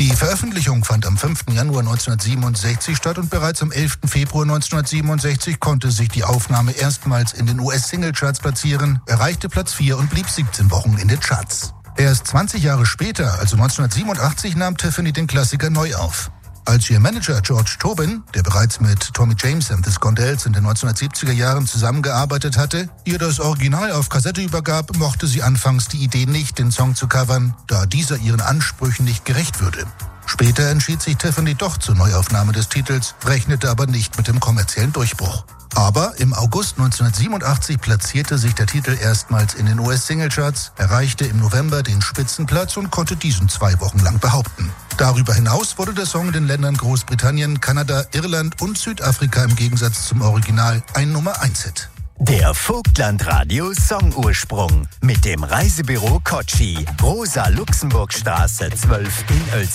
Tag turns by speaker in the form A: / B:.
A: Die Veröffentlichung fand am 5. Januar 1967 statt und bereits am 11. Februar 1967 konnte sich die Aufnahme erstmals in den US-Singlecharts platzieren, erreichte Platz 4 und blieb 17 Wochen in den Charts. Erst 20 Jahre später, also 1987, nahm Tiffany den Klassiker neu auf. Als ihr Manager George Tobin, der bereits mit Tommy James and the Scondells in den 1970er Jahren zusammengearbeitet hatte, ihr das Original auf Kassette übergab, mochte sie anfangs die Idee nicht, den Song zu covern, da dieser ihren Ansprüchen nicht gerecht würde. Später entschied sich Tiffany doch zur Neuaufnahme des Titels, rechnete aber nicht mit dem kommerziellen Durchbruch. Aber im August 1987 platzierte sich der Titel erstmals in den US-Singlecharts, erreichte im November den Spitzenplatz und konnte diesen 2 Wochen lang behaupten. Darüber hinaus wurde der Song in den Ländern Großbritannien, Kanada, Irland und Südafrika im Gegensatz zum Original ein Nummer-1-Hit.
B: Der Vogtland-Radio Songursprung mit dem Reisebüro Kotschi, Rosa-Luxemburg-Straße 12 in Oelsdorf.